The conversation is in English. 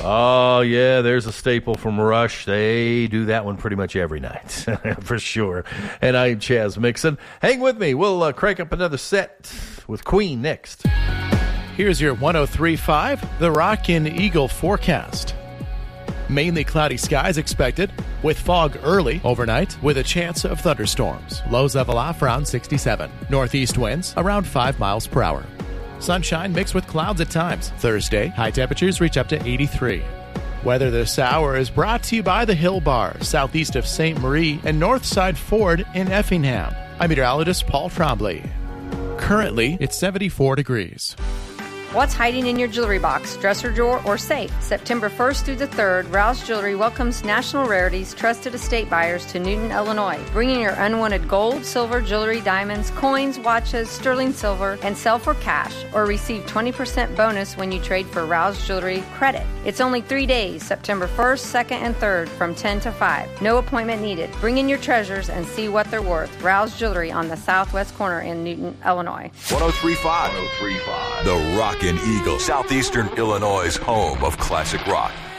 Oh, yeah, there's a staple from Rush. They do that one pretty much every night, for sure. And I'm Chaz Mixon. Hang with me. We'll crank up another set with Queen next. Here's your 103.5, The Rockin' Eagle forecast. Mainly cloudy skies expected, with fog early overnight with a chance of thunderstorms. Lows level off around 67. Northeast winds around 5 miles per hour. Sunshine mixed with clouds at times. Thursday, high temperatures reach up to 83. Weather this hour is brought to you by the Hill Bar, southeast of St. Marie and Northside Ford in Effingham. I'm meteorologist Paul Trombley. Currently, it's 74 degrees. What's hiding in your jewelry box, dresser drawer, or safe? September 1st through the 3rd, Rouse Jewelry welcomes National Rarities trusted estate buyers to Newton, Illinois. Bring in your unwanted gold, silver, jewelry, diamonds, coins, watches, sterling silver, and sell for cash, or receive 20% bonus when you trade for Rouse Jewelry credit. It's only 3 days, September 1st, 2nd, and 3rd from 10 to 5. No appointment needed. Bring in your treasures and see what they're worth. Rouse Jewelry on the southwest corner in Newton, Illinois. 103.5. The Rockin' Eagle, southeastern Illinois' home of classic rock.